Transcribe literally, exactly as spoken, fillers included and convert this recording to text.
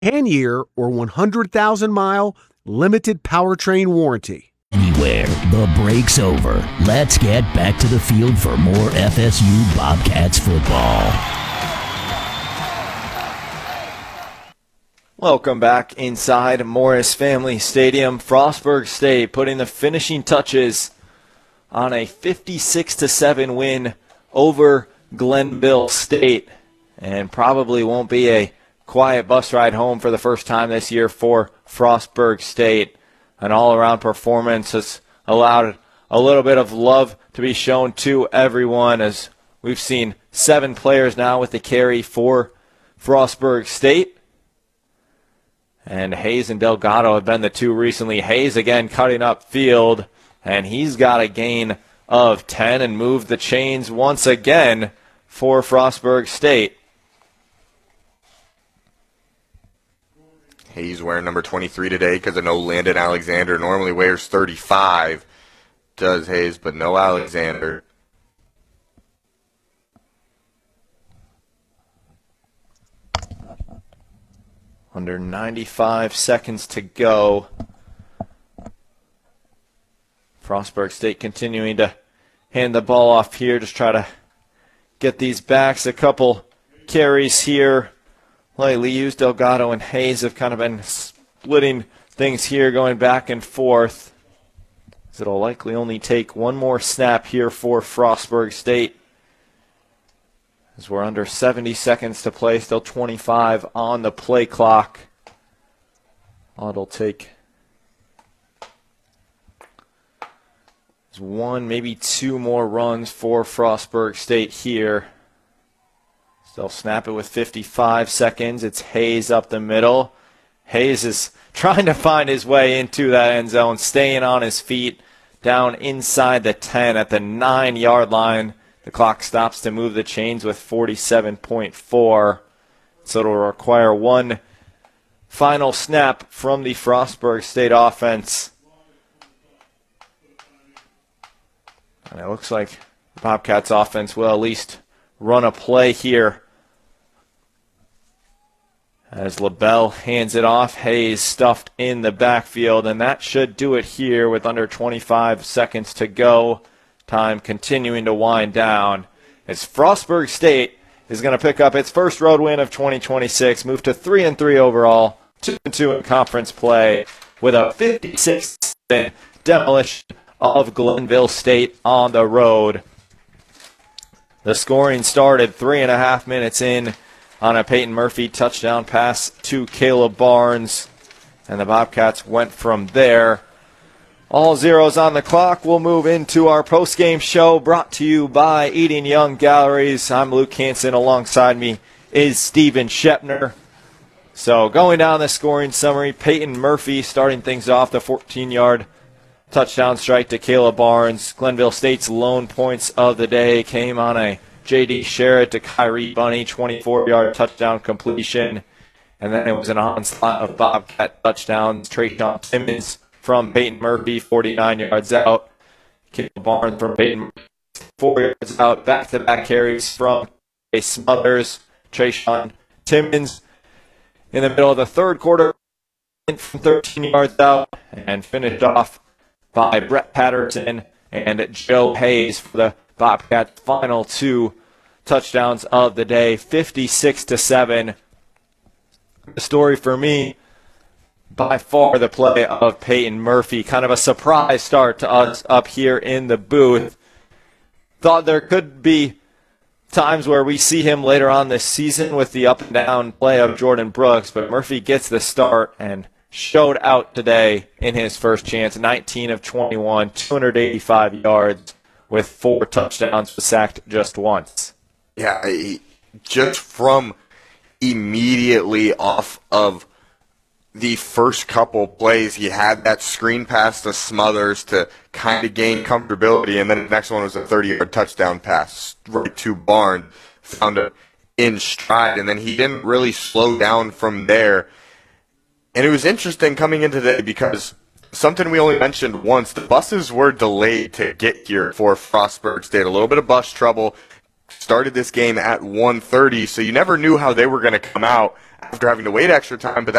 ten-year or one hundred thousand mile limited powertrain warranty. Anywhere, the break's over. Let's get back to the field for more F S U Bobcats football. Welcome back inside Morris Family Stadium. Frostburg State putting the finishing touches on a fifty-six to seven win over Glenville State, and probably won't be a quiet bus ride home for the first time this year for Frostburg State. An all-around performance has allowed a little bit of love to be shown to everyone, as we've seen seven players now with the carry for Frostburg State. And Hayes and Delgado have been the two recently. Hayes again cutting up field, and he's got a gain of ten and moved the chains once again for Frostburg State. Hayes wearing number twenty-three today because I know Landon Alexander normally wears thirty-five. Does Hayes, but no Alexander. Under ninety-five seconds to go. Frostburg State continuing to hand the ball off here, just try to get these backs. A couple carries here. Lightly used. Delgado and Hayes have kind of been splitting things here, going back and forth. It'll likely only take one more snap here for Frostburg State, as we're under seventy seconds to play, still twenty-five on the play clock. All it'll take is one, maybe two more runs for Frostburg State here. They'll snap it with fifty-five seconds. It's Hayes up the middle. Hayes is trying to find his way into that end zone, staying on his feet down inside the ten at the nine-yard line. The clock stops to move the chains with forty-seven point four. So it'll require one final snap from the Frostburg State offense. And it looks like the Bobcats offense will at least run a play here, as LaBelle hands it off. Hayes stuffed in the backfield, and that should do it here with under twenty-five seconds to go. Time continuing to wind down, as Frostburg State is going to pick up its first road win of twenty twenty-six, move to three and three overall, two and two in conference play, with a fifty-six demolition of Glenville State on the road. The scoring started three and a half minutes in on a Peyton Murphy touchdown pass to Caleb Barnes, and the Bobcats went from there. All zeros on the clock. We'll move into our post-game show, brought to you by Eden Young Galleries. I'm Luke Hansen. Alongside me is Steven Shepner. So going down the scoring summary, Peyton Murphy starting things off, the fourteen-yard touchdown strike to Caleb Barnes. Glenville State's lone points of the day came on a J D Sherritt to Kyrie Bunny, twenty-four-yard touchdown completion. And then it was an onslaught of Bobcat touchdowns. Trayshawn Timmons from Peyton Murphy, forty-nine yards out. Caleb Barnes from Peyton Murphy, four yards out. Back-to-back carries from a Smothers. Trayshawn Timmons in the middle of the third quarter from thirteen yards out, and finished off by Brett Patterson and Joe Hayes for the Bobcats' final two touchdowns of the day, fifty-six to seven. The story for me, by far the play of Peyton Murphy. Kind of a surprise start to us up here in the booth. Thought there could be times where we see him later on this season with the up and down play of Jordan Brooks, but Murphy gets the start and showed out today in his first chance. nineteen of twenty-one, two hundred eighty-five yards with four touchdowns, was sacked just once. Yeah, he, just from immediately off of the first couple plays, he had that screen pass to Smothers to kind of gain comfortability, and then the next one was a thirty-yard touchdown pass right to Barnes, found it in stride, and then he didn't really slow down from there. And it was interesting coming in today because something we only mentioned once, the buses were delayed to get here for Frostburg State. A little bit of bus trouble. started this game at one thirty, so you never knew how they were going to come out after having to wait extra time, but